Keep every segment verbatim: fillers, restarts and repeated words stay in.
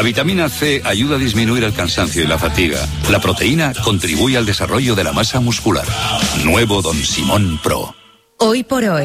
La vitamina C ayuda a disminuir el cansancio y la fatiga. La proteína contribuye al desarrollo de la masa muscular. Nuevo Don Simón Pro. Hoy por hoy,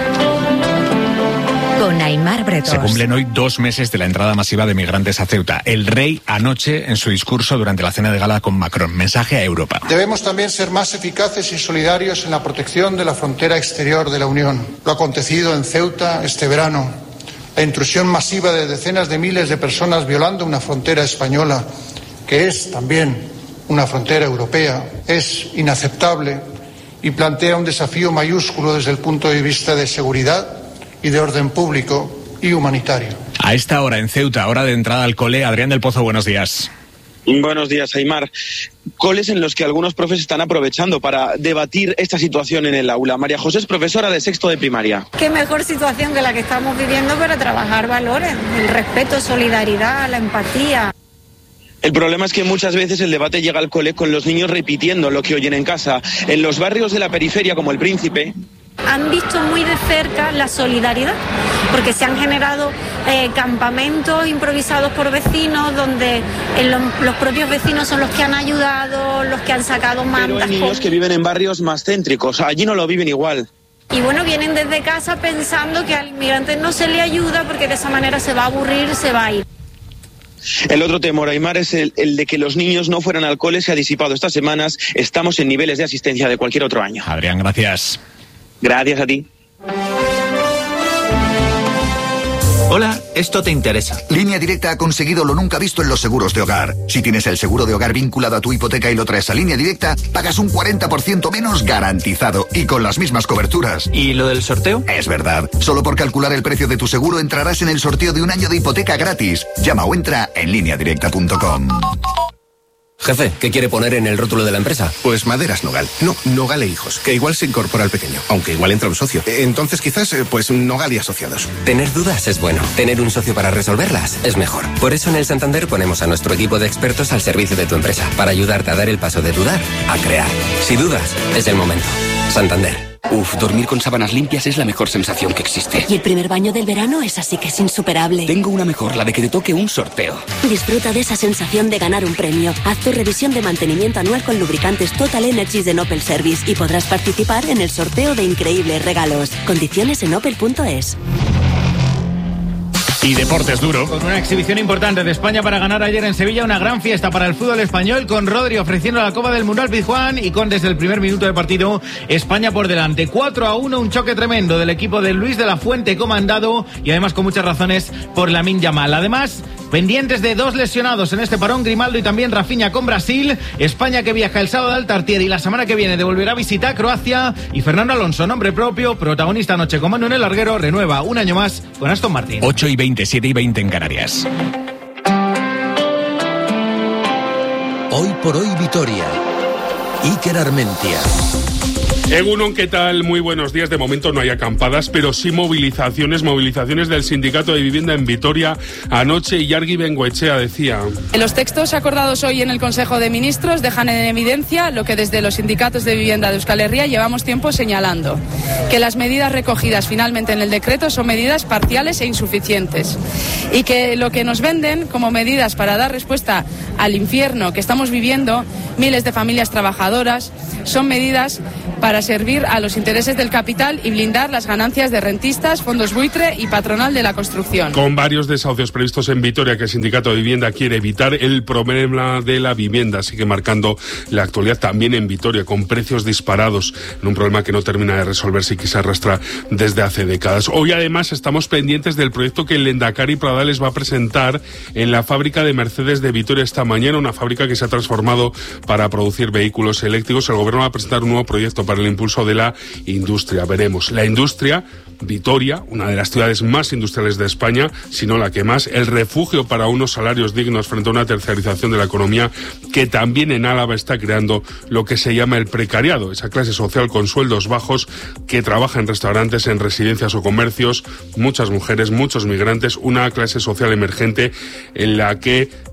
con Aimar Bretós. Se cumplen hoy dos meses de la entrada masiva de migrantes a Ceuta. El rey anoche en su discurso durante la cena de gala con Macron. Mensaje a Europa. Debemos también ser más eficaces y solidarios en la protección de la frontera exterior de la Unión. Lo acontecido en Ceuta este verano, la intrusión masiva de decenas de miles de personas violando una frontera española, que es también una frontera europea, es inaceptable y plantea un desafío mayúsculo desde el punto de vista de seguridad y de orden público y humanitario. A esta hora en Ceuta, hora de entrada al cole, Adrián del Pozo, buenos días. Buenos días, Aimar. Coles en los que algunos profes están aprovechando para debatir esta situación en el aula. María José es profesora de sexto de primaria. Qué mejor situación que la que estamos viviendo para trabajar valores, el respeto, solidaridad, la empatía. El problema es que muchas veces el debate llega al cole con los niños repitiendo lo que oyen en casa. En los barrios de la periferia, como El Príncipe, han visto muy de cerca la solidaridad, porque se han generado eh, campamentos improvisados por vecinos, donde eh, lo, los propios vecinos son los que han ayudado, los que han sacado mantas. Pero hay niños que viven en barrios más céntricos, allí no lo viven igual. Y bueno, vienen desde casa pensando que al inmigrante no se le ayuda porque de esa manera se va a aburrir, se va a ir. El otro temor, Aimar, es el, el de que los niños no fueran al cole. Se ha disipado estas semanas. Estamos en niveles de asistencia de cualquier otro año. Adrián, gracias. Gracias a ti. Hola, esto te interesa. Línea Directa ha conseguido lo nunca visto en los seguros de hogar. Si tienes el seguro de hogar vinculado a tu hipoteca y lo traes a Línea Directa, pagas un cuarenta por ciento menos garantizado y con las mismas coberturas. ¿Y lo del sorteo? Es verdad. Solo por calcular el precio de tu seguro entrarás en el sorteo de un año de hipoteca gratis. Llama o entra en línea directa punto com. Jefe, ¿qué quiere poner en el rótulo de la empresa? Pues Maderas Nogal. No, Nogal e Hijos, que igual se incorpora al pequeño, aunque igual entra un socio. Entonces quizás, pues Nogal y Asociados. Tener dudas es bueno. Tener un socio para resolverlas es mejor. Por eso en el Santander ponemos a nuestro equipo de expertos al servicio de tu empresa, para ayudarte a dar el paso de dudar a crear. Si dudas, es el momento. Santander. Uf, dormir con sábanas limpias es la mejor sensación que existe. Y el primer baño del verano es así que es insuperable. Tengo una mejor, la de que te toque un sorteo. Disfruta de esa sensación de ganar un premio. Haz tu revisión de mantenimiento anual con lubricantes Total Energies de Opel Service y podrás participar en el sorteo de increíbles regalos. Condiciones en opel punto es. Y deportes duro. Con una exhibición importante de España para ganar ayer en Sevilla, una gran fiesta para el fútbol español, con Rodri ofreciendo la Copa del Mundo al Pizjuán y con desde el primer minuto de partido España por delante. cuatro a uno, un choque tremendo del equipo de Luis de la Fuente comandado y además con muchas razones por Lamine Yamal. Además, pendientes de dos lesionados en este parón, Grimaldo y también Rafinha con Brasil. España que viaja el sábado al Tartiere y la semana que viene devolverá visita a Croacia. Y Fernando Alonso, nombre propio, protagonista anoche con Manu en el larguero, renueva un año más con Aston Martin. ocho y veinte, siete y veinte en Canarias. Hoy por hoy Vitoria. Iker Armentia. Egunon, ¿qué tal? Muy buenos días. De momento no hay acampadas, pero sí movilizaciones, movilizaciones del Sindicato de Vivienda en Vitoria anoche, y Yargi Bengoechea decía. Los textos acordados hoy en el Consejo de Ministros dejan en evidencia lo que desde los sindicatos de vivienda de Euskal Herria llevamos tiempo señalando, que las medidas recogidas finalmente en el decreto son medidas parciales e insuficientes, y que lo que nos venden como medidas para dar respuesta al infierno que estamos viviendo miles de familias trabajadoras son medidas para servir a los intereses del capital y blindar las ganancias de rentistas, fondos buitre y patronal de la construcción. Con varios desahucios previstos en Vitoria que el Sindicato de Vivienda quiere evitar, el problema de la vivienda sigue marcando la actualidad también en Vitoria, con precios disparados, en un problema que no termina de resolverse y que se arrastra desde hace décadas. Hoy además estamos pendientes del proyecto que el Lehendakari Pradales va a presentar en la fábrica de Mercedes de Vitoria esta mañana, una fábrica que se ha transformado para producir vehículos eléctricos. El gobierno va a presentar un nuevo proyecto para el impulso de la industria. Veremos. La industria, Vitoria, una de las ciudades más industriales de España, si no la que más, el refugio para unos salarios dignos frente a una terciarización de la economía que también en Álava está creando lo que se llama el precariado, esa clase social con sueldos bajos que trabaja en restaurantes, en residencias o comercios, muchas mujeres, muchos migrantes, una clase social emergente en la que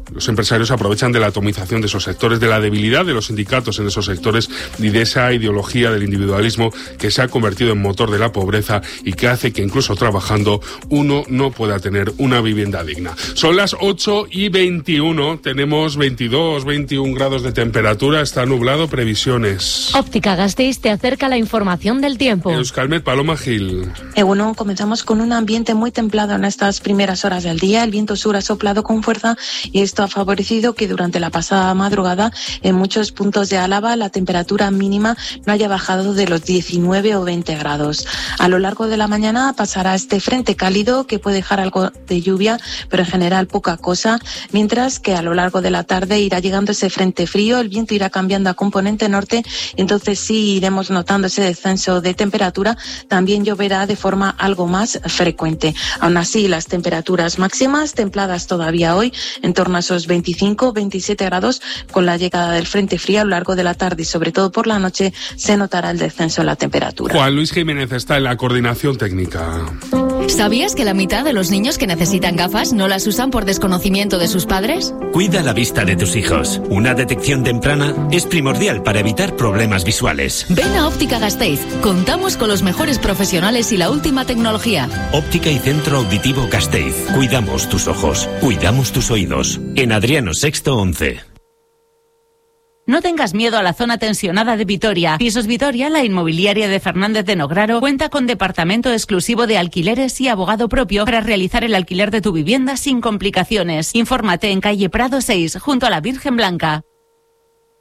Los empresarios aprovechan de la atomización de esos sectores, de la debilidad de los sindicatos en esos sectores y de esa ideología del individualismo que se ha convertido en motor de la pobreza y que hace que incluso trabajando uno no pueda tener una vivienda digna. Son las ocho y veintiuno, tenemos veintidós, veintiún grados de temperatura, está nublado, previsiones. Óptica Gasteiz te acerca la información del tiempo. Euskalmet, Paloma Gil. Eh, bueno, comenzamos con un ambiente muy templado en estas primeras horas del día. El viento sur ha soplado con fuerza y esto ha favorecido que durante la pasada madrugada en muchos puntos de Álava la temperatura mínima no haya bajado de los diecinueve o veinte grados. A lo largo de la mañana pasará este frente cálido que puede dejar algo de lluvia, pero en general poca cosa, mientras que a lo largo de la tarde irá llegando ese frente frío, el viento irá cambiando a componente norte, entonces sí iremos notando ese descenso de temperatura, también lloverá de forma algo más frecuente. Aún así, las temperaturas máximas templadas todavía hoy, en torno a esos veinticinco, veintisiete grados, con la llegada del frente frío a lo largo de la tarde y sobre todo por la noche se notará el descenso en la temperatura. Juan Luis Jiménez está en la coordinación técnica. ¿Sabías que la mitad de los niños que necesitan gafas no las usan por desconocimiento de sus padres? Cuida la vista de tus hijos. Una detección temprana es primordial para evitar problemas visuales. Ven a Óptica Gasteiz. Contamos con los mejores profesionales y la última tecnología. Óptica y Centro Auditivo Gasteiz. Cuidamos tus ojos. Cuidamos tus oídos. En Adriano Sexto once. No tengas miedo a la zona tensionada de Vitoria. Pisos Vitoria, la inmobiliaria de Fernández de Nograro, cuenta con departamento exclusivo de alquileres y abogado propio para realizar el alquiler de tu vivienda sin complicaciones. Infórmate en calle Prado seis, junto a la Virgen Blanca.